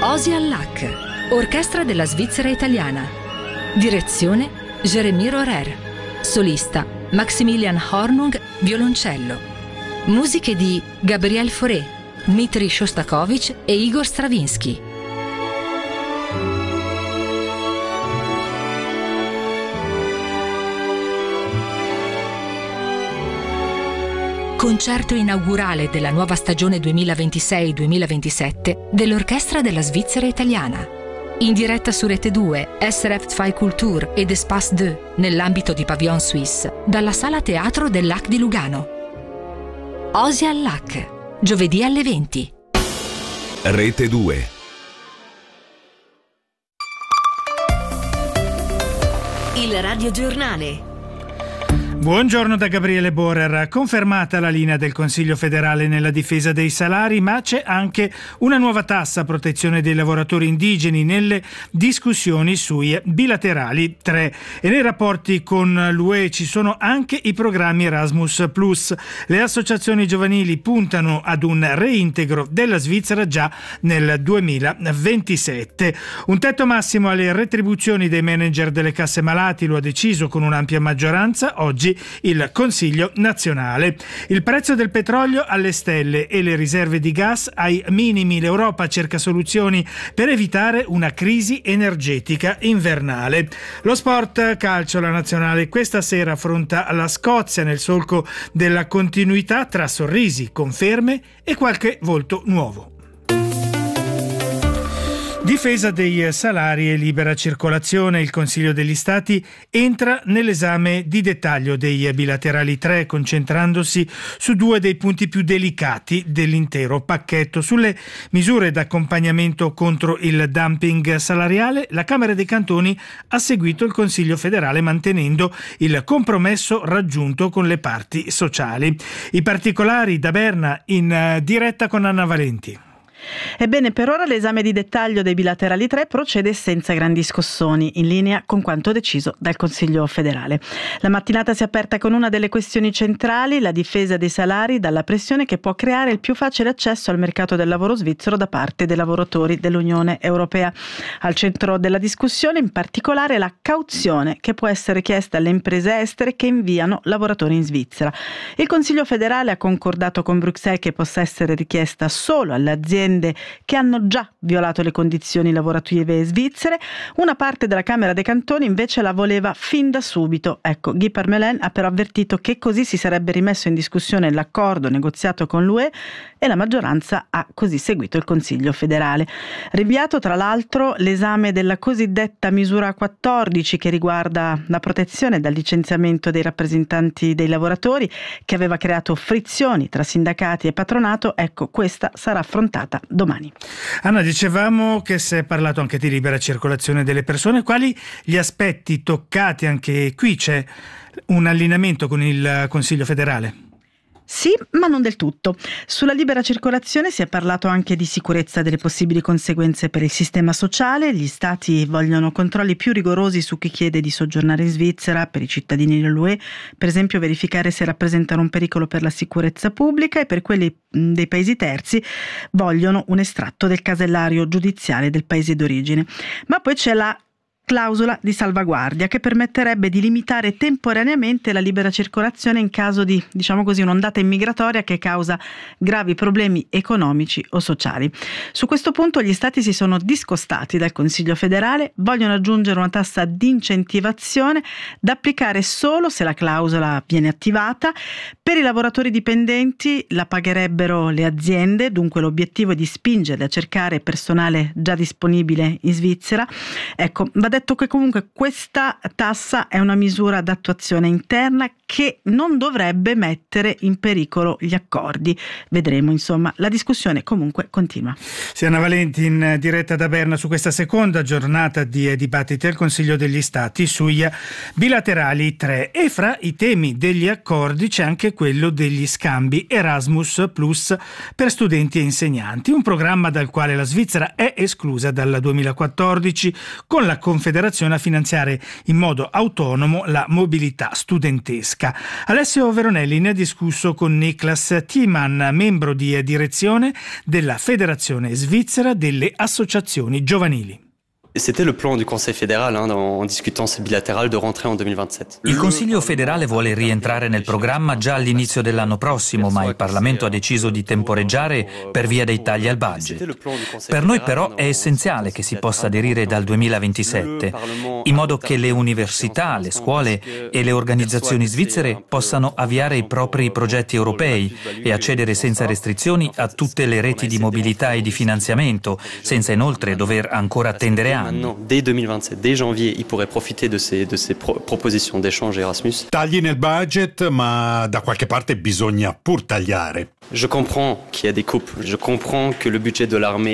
Osial Lac, Orchestra della Svizzera Italiana. Direzione Jeremy Rohrer. Solista Maximilian Hornung, violoncello. Musiche di Gabriel Fauré, Dmitri Shostakovich e Igor Stravinsky. Concerto inaugurale della nuova stagione 2026-2027 dell'Orchestra della Svizzera Italiana. In diretta su Rete 2, SRF 2 Kultur ed Espace 2 nell'ambito di Pavillon Suisse dalla Sala Teatro del Lac di Lugano. Osial Lac, giovedì alle 20. Rete 2. Il radiogiornale. Buongiorno da Gabriele Borer. Confermata la linea del Consiglio federale nella difesa dei salari, ma c'è anche una nuova tassa a protezione dei lavoratori indigeni nelle discussioni sui bilaterali 3. E nei rapporti con l'UE ci sono anche i programmi Erasmus+. Le associazioni giovanili puntano ad un reintegro della Svizzera già nel 2027. Un tetto massimo alle retribuzioni dei manager delle casse malati lo ha deciso con un'ampia maggioranza oggi il Consiglio nazionale. Il prezzo del petrolio alle stelle e le riserve di gas ai minimi. L'Europa cerca soluzioni per evitare una crisi energetica invernale. Lo sport calcio, la nazionale questa sera affronta la Scozia nel solco della continuità tra sorrisi, conferme e qualche volto nuovo. Difesa dei salari e libera circolazione. Il Consiglio degli Stati entra nell'esame di dettaglio dei bilaterali 3, concentrandosi su due dei punti più delicati dell'intero pacchetto. Sulle misure d'accompagnamento contro il dumping salariale, la Camera dei Cantoni ha seguito il Consiglio federale mantenendo il compromesso raggiunto con le parti sociali. I particolari da Berna in diretta con Anna Valenti. Ebbene, per ora l'esame di dettaglio dei bilaterali 3 procede senza grandi scossoni, in linea con quanto deciso dal Consiglio federale. La mattinata si è aperta con una delle questioni centrali, la difesa dei salari dalla pressione che può creare il più facile accesso al mercato del lavoro svizzero da parte dei lavoratori dell'Unione Europea. Al centro della discussione, in particolare, la cauzione che può essere chiesta alle imprese estere che inviano lavoratori in Svizzera. Il Consiglio federale ha concordato con Bruxelles che possa essere richiesta solo alle aziende che hanno già violato le condizioni lavorative svizzere. Una parte della Camera dei Cantoni invece la voleva fin da subito. Guy Parmelin ha però avvertito che così si sarebbe rimesso in discussione l'accordo negoziato con l'UE e la maggioranza ha così seguito il Consiglio federale. Rinviato tra l'altro l'esame della cosiddetta misura 14 che riguarda la protezione dal licenziamento dei rappresentanti dei lavoratori, che aveva creato frizioni tra sindacati e patronato. Questa sarà affrontata domani. Anna, dicevamo che si è parlato anche di libera circolazione delle persone. Quali gli aspetti toccati? Anche qui c'è un allineamento con il Consiglio federale? Sì, ma non del tutto. Sulla libera circolazione si è parlato anche di sicurezza delle possibili conseguenze per il sistema sociale. Gli Stati vogliono controlli più rigorosi su chi chiede di soggiornare in Svizzera per i cittadini dell'UE, per esempio verificare se rappresentano un pericolo per la sicurezza pubblica, e per quelli dei paesi terzi vogliono un estratto del casellario giudiziale del paese d'origine. Ma poi c'è la clausola di salvaguardia che permetterebbe di limitare temporaneamente la libera circolazione in caso di, un'ondata immigratoria che causa gravi problemi economici o sociali. Su questo punto gli Stati si sono discostati dal Consiglio federale, vogliono aggiungere una tassa di incentivazione da applicare solo se la clausola viene attivata. Per i lavoratori dipendenti la pagherebbero le aziende, dunque l'obiettivo è di spingerli a cercare personale già disponibile in Svizzera. Va detto che comunque questa tassa è una misura d'attuazione interna che non dovrebbe mettere in pericolo gli accordi. Vedremo, la discussione comunque continua. Anna Valenti in diretta da Berna su questa seconda giornata di dibattiti al Consiglio degli Stati sui bilaterali 3. E fra i temi degli accordi c'è anche quello degli scambi Erasmus Plus per studenti e insegnanti, un programma dal quale la Svizzera è esclusa dal 2014 con la conferenza Confederazione a finanziare in modo autonomo la mobilità studentesca. Alessio Veronelli ne ha discusso con Niklas Thiemann, membro di direzione della Federazione Svizzera delle Associazioni Giovanili. C'était le plan du Conseil fédéral en discutant bilatéral de rentrer en 2027. Il Consiglio federale vuole rientrare nel programma già all'inizio dell'anno prossimo, ma il Parlamento ha deciso di temporeggiare per via dei tagli al budget. Per noi però è essenziale che si possa aderire dal 2027, in modo che le università, le scuole e le organizzazioni svizzere possano avviare i propri progetti europei e accedere senza restrizioni a tutte le reti di mobilità e di finanziamento, senza inoltre dover ancora attendere anni. Maintenant, dès 2027, dès janvier, ils pourraient profiter de ces propositions d'échange Erasmus. Tagli nel budget, ma da qualche parte bisogna pur tagliare. Je comprends qu'il y a des coupes. Je comprends que le budget de l'armée